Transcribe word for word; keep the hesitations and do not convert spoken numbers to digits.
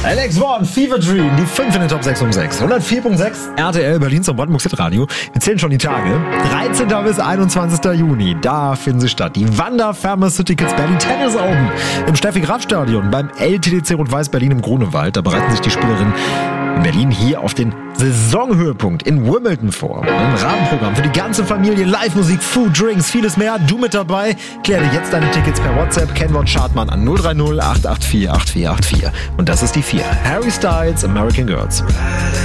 Alex Warren, Fever Dream, die fünf in den Top sechs um sechs. hundertvier Komma sechs R T L Berlin zum Brandenburg Hit Radio. Wir zählen schon die Tage. dreizehnten bis einundzwanzigsten Juni, da finden sie statt. Die Wanda Pharmaceuticals Berlin Tennis Open im Steffi-Graf-Stadion beim L T D C Rot-Weiß Berlin im Grunewald. Da bereiten sich die Spielerinnen in Berlin hier auf den Saisonhöhepunkt in Wimbledon vor. Ein Rahmenprogramm für die ganze Familie, Live-Musik, Food, Drinks, vieles mehr. Du mit dabei? Klär dir jetzt deine Tickets per WhatsApp, Kennwort Schartmann an null drei null acht acht vier acht vier acht vier. Und das ist die vier. Harry Styles, American Girls.